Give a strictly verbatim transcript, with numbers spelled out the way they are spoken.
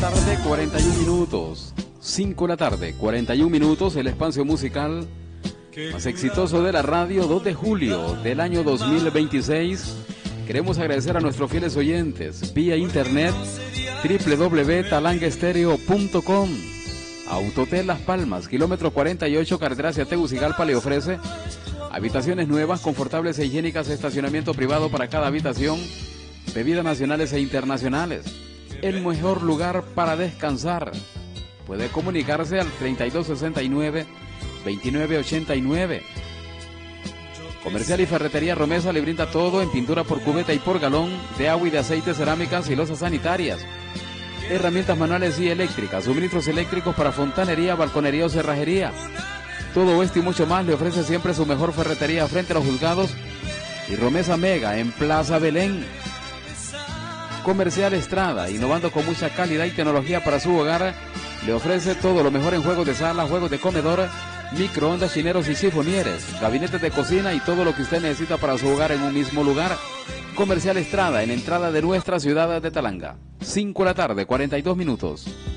tarde, cuarenta y un minutos. cinco de la tarde, cuarenta y un minutos, el espacio musical más exitoso de la radio, dos de julio del año dos mil veintiséis. Queremos agradecer a nuestros fieles oyentes vía internet doble u doble u doble u punto talanga estéreo punto com. Autotel Las Palmas, kilómetro cuarenta y ocho, carretera hacia Tegucigalpa, le ofrece habitaciones nuevas, confortables e higiénicas, estacionamiento privado para cada habitación, bebidas nacionales e internacionales. El mejor lugar para descansar. Puede comunicarse al treinta y dos sesenta y nueve, veintinueve ochenta y nueve. Comercial y Ferretería Romesa le brinda todo en pintura por cubeta y por galón, de agua y de aceite, cerámicas y losas sanitarias. Herramientas manuales y eléctricas, suministros eléctricos para fontanería, balconería o cerrajería. Todo esto y mucho más le ofrece siempre su mejor ferretería frente a los juzgados y Romesa Mega en Plaza Belén. Comercial Estrada, innovando con mucha calidad y tecnología para su hogar, le ofrece todo lo mejor en juegos de sala, juegos de comedor, microondas, chineros y sifonieres, gabinetes de cocina y todo lo que usted necesita para su hogar en un mismo lugar. Comercial Estrada, en la entrada de nuestra ciudad de Talanga. cinco de la tarde, cuarenta y dos minutos.